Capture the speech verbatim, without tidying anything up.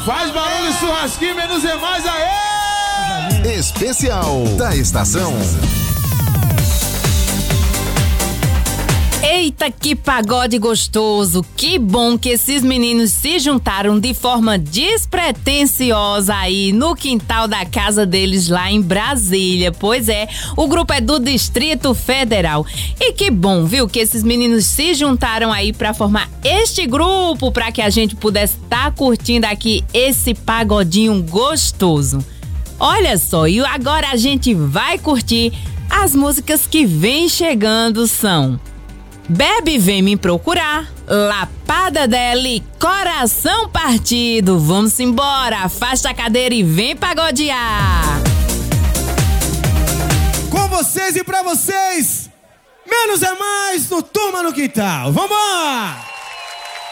Faz barulho, churrasquinho, menos é mais, aê! Especial da estação. Eita, que pagode gostoso! Que bom que esses meninos se juntaram de forma despretensiosa aí no quintal da casa deles lá em Brasília. Pois é, o grupo é do Distrito Federal. E que bom, viu, que esses meninos se juntaram aí pra formar este grupo pra que a gente pudesse estar tá curtindo aqui esse pagodinho gostoso. Olha só, e agora a gente vai curtir as músicas que vem chegando são Bebe Vem Me Procurar, Lapada dela e Coração Partido. Vamos embora, afasta a cadeira e vem pagodear. Com vocês e pra vocês, menos é mais no Turma no Quintal. Vambora!